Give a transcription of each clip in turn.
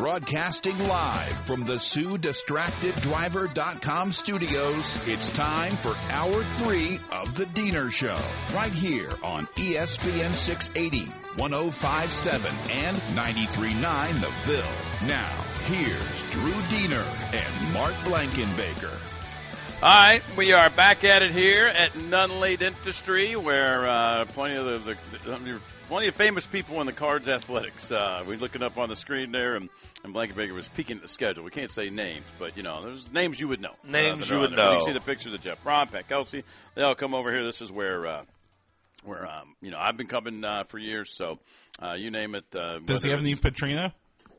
Broadcasting live from the SueDistractedDriver.com studios, it's time for Hour 3 of The Diener Show, right here on ESPN 680, 105.7, and 93.9 The Ville. Now, here's Drew Diener and Mark Blankenbaker. All right, we are back at it here at Nunley Dentistry, where plenty of famous people in the Cards Athletics. We're looking up on the screen there, and Blankenbaker was peeking at the schedule. We can't say names, but, there's names you would know. Names you would know. You see the pictures of Jeff Braun, Pat Kelsey. They all come over here. This is where I've been coming for years, so you name it. Does he have any Petrino?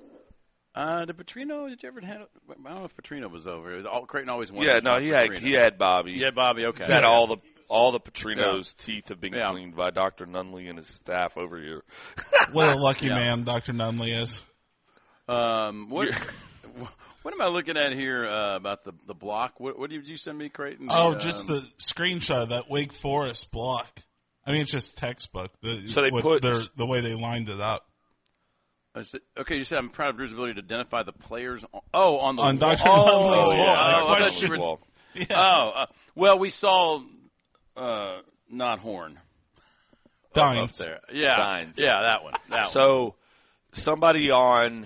The Petrino, did you ever have? I don't know if Petrino was over. Creighton always wanted. Yeah, no, he had Bobby. He had Bobby. Okay. He's had all the Petrino's teeth have been cleaned by Dr. Nunley and his staff over here. What a lucky man Dr. Nunley is. What am I looking at here about the block? What did you send me, Creighton? Just the screenshot of that Wake Forest block. I mean, it's just textbook. The way they lined it up. Okay, you said I'm proud of Drew's ability to identify the players on Dr. Nunley's wall. Yeah. Well, we saw not Horn. Dines. Up there. Yeah. Dines. Yeah, that one. So somebody you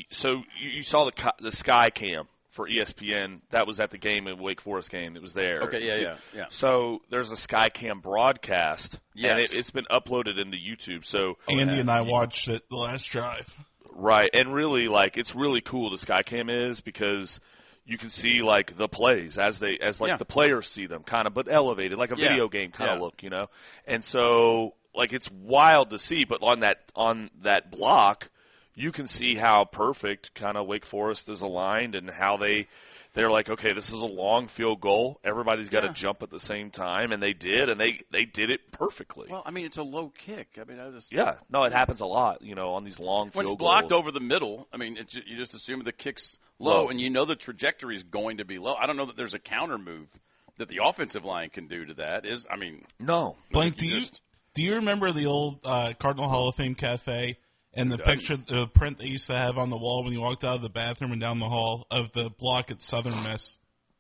saw the Sky Cam for ESPN. That was at the game, in Wake Forest game. It was there. Okay, yeah. So there's a Sky Cam broadcast, and it's been uploaded into YouTube. So Andy and I watched it the last drive. Right, and really, it's really cool. The Sky Cam is because you can see the plays as the players see them, kind of, but elevated, like a video game kind of look, And so it's wild to see, but on that block, you can see how perfect kind of Wake Forest is aligned and how they're like, okay, this is a long field goal. Everybody's got to jump at the same time, and they did, and they did it perfectly. Well, I mean, it's a low kick. I mean, it happens a lot, on these long field goals. When it's blocked over the middle, I mean, you just assume the kick's low, and the trajectory is going to be low. I don't know that there's a counter move that the offensive line can do to that. No. Blank, do you remember the old Cardinal Hall of Fame Cafe? And the print they used to have on the wall when you walked out of the bathroom and down the hall of the block at Southern Miss.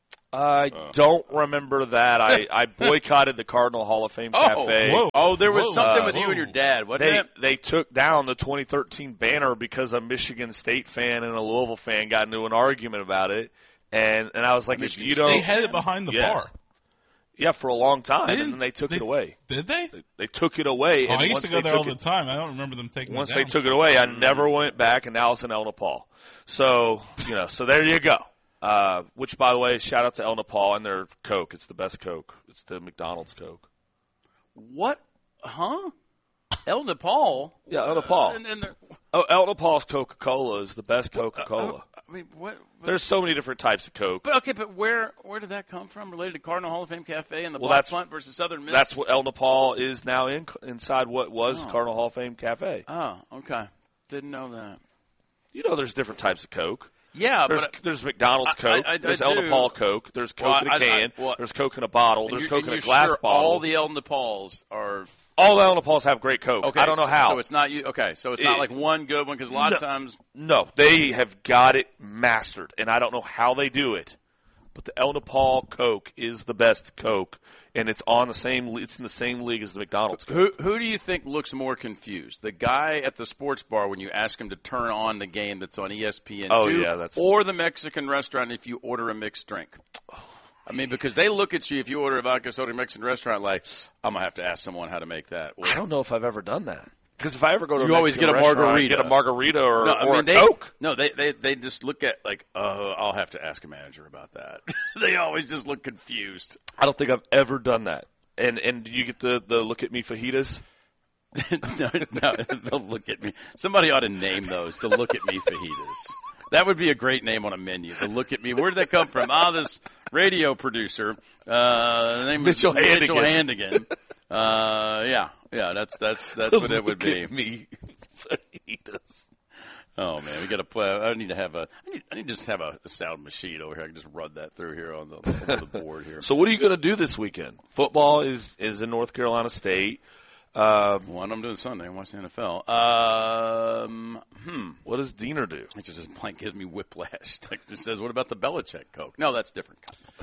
I don't remember that. I boycotted the Cardinal Hall of Fame Cafe. Whoa. Oh, there was something with you and your dad, wasn't it? They took down the 2013 banner because a Michigan State fan and a Louisville fan got into an argument about it. And I was like, they had it behind the bar. Yeah, for a long time, and then they took it away. Did they? They took it away. I used to go there all the time. I don't remember them taking it down. Once they took it away, I never went back, and now it's in El Nepal. So, so there you go. Which, by the way, shout out to El Nepal and their Coke. It's the best Coke. It's the McDonald's Coke. What? Huh? El Nepal? Yeah, El Nepal. El Nepal's Coca-Cola is the best Coca-Cola. I mean, what? There's so many different types of Coke. But where did that come from? Related to Cardinal Hall of Fame Cafe and the Block Punt versus Southern Miss? That's what El Nepal is now inside what was Cardinal Hall of Fame Cafe. Oh, okay. Didn't know that. There's different types of Coke. Yeah, there's McDonald's Coke. There's El Nepal Coke. There's Coke in a can. There's Coke in a bottle. There's Coke in a glass bottle. All the El Nepals are. All the El Nepals have great Coke. Okay, I don't know how. So it's not you. Okay, so it's not like one good one because a lot of times. No, they have got it mastered, and I don't know how they do it. But the El Nepal Coke is the best Coke, and it's in the same league as the McDonald's Coke. Who do you think looks more confused? The guy at the sports bar when you ask him to turn on the game that's on ESPN2, or the Mexican restaurant if you order a mixed drink? I mean, because they look at you if you order a vodka soda Mexican restaurant like, I'm going to have to ask someone how to make that. I don't know if I've ever done that. Because if I ever go to you always get a margarita. Get a margarita or a Coke. No, they just look at I'll have to ask a manager about that. They always just look confused. I don't think I've ever done that. And do you get the look at me fajitas? No, they'll look at me. Somebody ought to name those, the look at me fajitas. That would be a great name on a menu. The look at me. Where did that come from? This radio producer. The name is Mitchell Handigan. Yeah, that's what it would be. Look at me fajitas. Oh man, we got to play. I need to just have a sound machine over here. I can just run that through here on the board here. So what are you going to do this weekend? Football is in North Carolina State. One I'm doing Sunday. I'm watching the NFL. What does Diener do? It just blank gives me whiplash. Like just says, what about the Belichick Coke? No, that's different.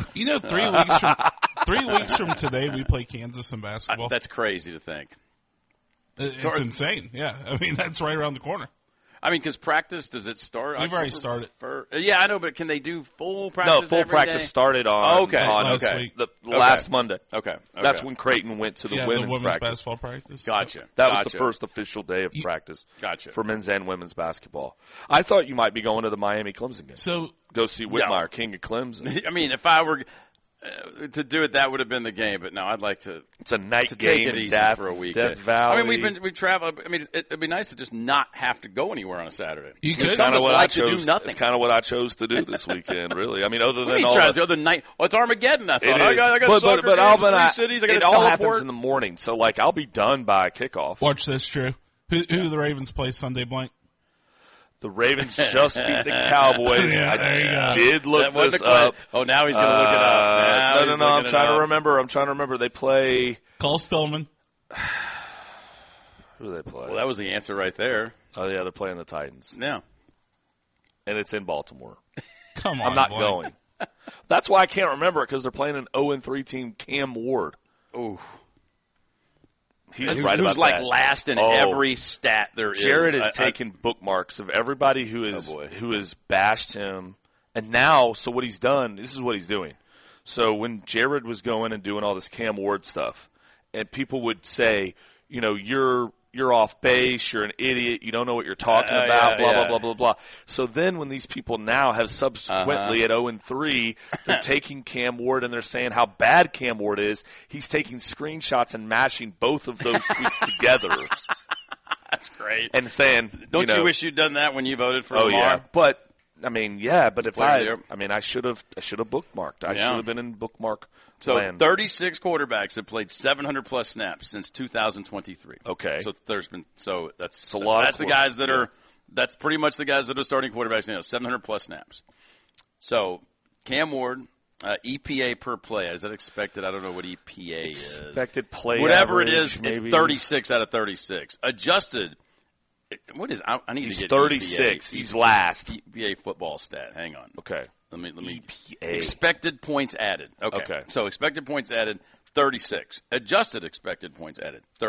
3 weeks from today, we play Kansas in basketball. That's crazy to think. It's insane. Yeah. I mean, that's right around the corner. I mean, because practice, does it start? We've already started. Yeah, I know, but can they do full practice? No, full every practice day? started on last Monday. Okay. That's when Creighton went to the women's practice. Basketball practice. Gotcha. That was the first official day of practice for men's and women's basketball. I thought you might be going to the Miami-Clemson game. So go see Whitmire, King of Clemson. I mean, if I were to do it, that would have been the game. But no, I'd like to. It's a night to game take it easy for a week. Death Valley. I mean, we travel. I mean, it'd be nice to just not have to go anywhere on a Saturday. You could. It's kind of what I chose. It's kind of what I chose to do this weekend. Really, I mean, other than all the other night. Oh, it's Armageddon. I thought. I got but Albany cities. I got it all happens in the morning. So like, I'll be done by kickoff. Watch this, Drew. Who do the Ravens play Sunday, blank? The Ravens just beat the Cowboys. Yeah, there you go. Did look this up. Oh, now he's going to look it up. No. I'm trying to remember. They play Cole Stillman. Who do they play? Well, that was the answer right there. Oh, yeah, they're playing the Titans. Yeah. And it's in Baltimore. Come on, I'm not going. That's why I can't remember it, because they're playing an 0-3 team, Cam Ward. Ooh. He's right about that. Who's like last in every stat there is. Jared has taken bookmarks of everybody who has bashed him. And now, so what he's done, this is what he's doing. So when Jared was going and doing all this Cam Ward stuff, and people would say, you know, you're off base, you're an idiot, you don't know what you're talking about, blah, blah, blah. So then when these people now have subsequently at 0-3, they're taking Cam Ward and they're saying how bad Cam Ward is. He's taking screenshots and mashing both of those tweets together. That's great. And saying, don't you wish you'd done that when you voted for Lamar? Yeah. But I mean, but if I should have bookmarked. I should have been in bookmark. So land. 36 quarterbacks have played 700-plus snaps since 2023. Okay. So that's a lot. That's the guys that are. That's pretty much the guys that are starting quarterbacks now. 700-plus snaps. So Cam Ward, EPA per play. Is that expected? I don't know what EPA is. Expected play. Whatever average, it is, maybe. it's 36 out of 36. Adjusted. What is? I need to get 36. EPA. He's last. EPA football stat. Hang on. Okay. Let me EPA. Expected points added. Okay. So expected points added 36. Adjusted expected points added